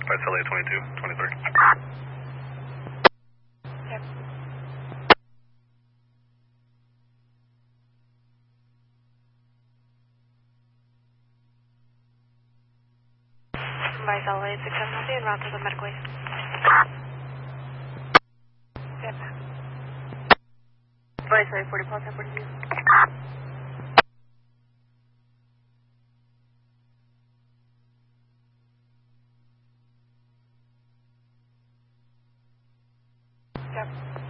occupied cell A22, 23rd. Yep. By cell A67 en route to the medical waste. Yep. By cell 40 plus 42. Yep.